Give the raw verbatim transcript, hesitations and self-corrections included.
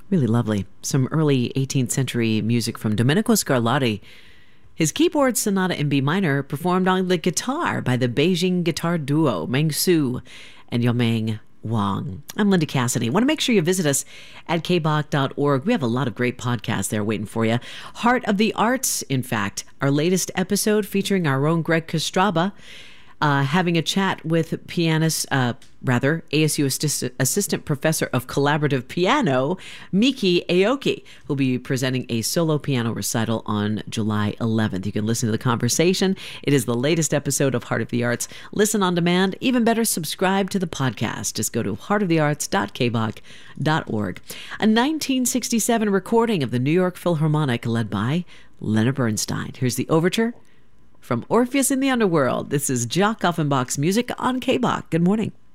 Really lovely. Some early eighteenth century music from Domenico Scarlatti. His keyboard sonata in B minor performed on the guitar by the Beijing guitar duo Meng Su and Yomeng Wang. I'm Linda Cassidy. Want to make sure you visit us at k b o c dot org. We have a lot of great podcasts there waiting for you. Heart of the Arts, in fact, our latest episode featuring our own Greg Kostraba, uh, having a chat with pianist, uh, rather, A S U assist- Assistant Professor of Collaborative Piano, Miki Aoki, who'll be presenting a solo piano recital on July eleventh. You can listen to the conversation. It is the latest episode of Heart of the Arts. Listen on demand. Even better, subscribe to the podcast. Just go to heart of the arts dot k b o c dot org. A nineteen sixty-seven recording of the New York Philharmonic led by Leonard Bernstein. Here's the overture from Orpheus in the Underworld. This is Jock Offenbach's music on K B O C. Good morning.